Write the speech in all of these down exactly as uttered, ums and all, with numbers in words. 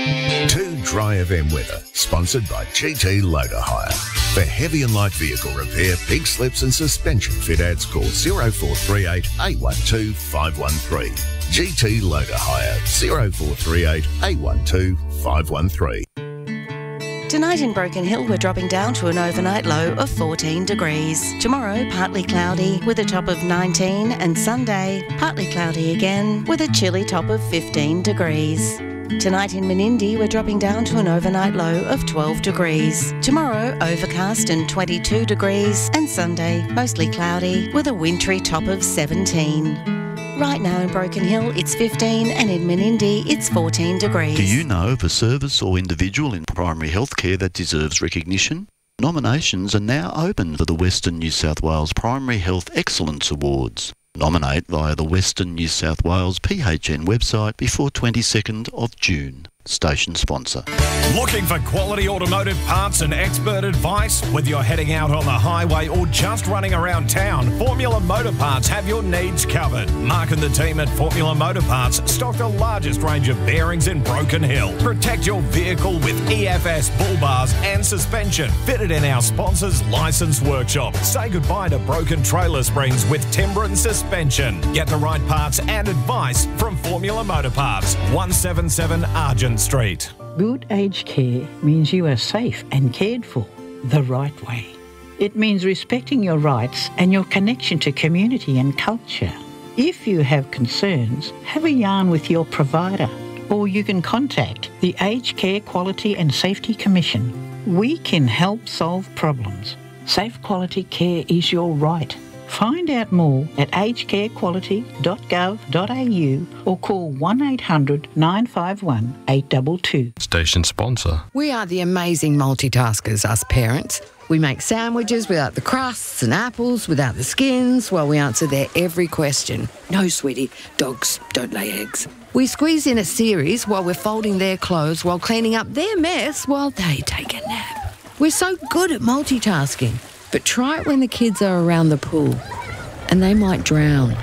Two Dry F M weather, sponsored by G T Loader Hire. For heavy and light vehicle repair, pig slips and suspension fit outs, call oh four three eight, eight one two, five one three. G T Loader Hire, oh four three eight, eight one two, five one three. Tonight in Broken Hill, we're dropping down to an overnight low of fourteen degrees. Tomorrow, partly cloudy with a top of nineteen, and Sunday, partly cloudy again with a chilly top of fifteen degrees. Tonight in Menindee, we're dropping down to an overnight low of twelve degrees. Tomorrow, overcast and twenty-two degrees, and Sunday, mostly cloudy with a wintry top of seventeen. Right now in Broken Hill, it's fifteen, and in Menindee, it's fourteen degrees. Do you know of a service or individual in primary health care that deserves recognition? Nominations are now open for the Western New South Wales Primary Health Excellence Awards. Nominate via the Western New South Wales P H N website before twenty-second of June. Station sponsor. Looking for quality automotive parts and expert advice? Whether you're heading out on the highway or just running around town, Formula Motor Parts have your needs covered. Mark and the team at Formula Motor Parts stock the largest range of bearings in Broken Hill. Protect your vehicle with E F S bull bars and suspension fitted in our sponsor's licensed workshop. Say goodbye to broken trailer springs with Timbren suspension. Get the right parts and advice from Formula Motor Parts, one seventy-seven Argent Street. Good aged care means you are safe and cared for the right way. It means respecting your rights and your connection to community and culture. If you have concerns, have a yarn with your provider, or you can contact the Aged Care Quality and Safety Commission. We can help solve problems. Safe quality care is your right. Find out more at aged care quality dot gov dot a u or call one eight hundred, nine five one, eight two two. Station sponsor. We are the amazing multitaskers, us parents. We make sandwiches without the crusts and apples without the skins while we answer their every question. No, sweetie, dogs don't lay eggs. We squeeze in a series while we're folding their clothes while cleaning up their mess while they take a nap. We're so good at multitasking. But try it when the kids are around the pool and they might drown.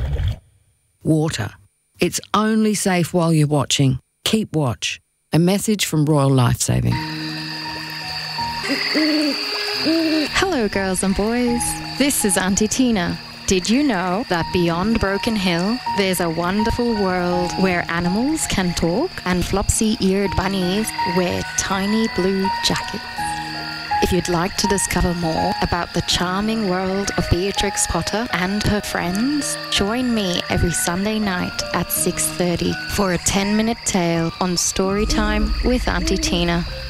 Water. It's only safe while you're watching. Keep watch. A message from Royal Lifesaving. Hello, girls and boys. This is Auntie Tina. Did you know that beyond Broken Hill, there's a wonderful world where animals can talk and flopsy-eared bunnies wear tiny blue jackets? If you'd like to discover more about the charming world of Beatrix Potter and her friends, join me every Sunday night at six thirty for a ten-minute tale on Storytime with Auntie Tina.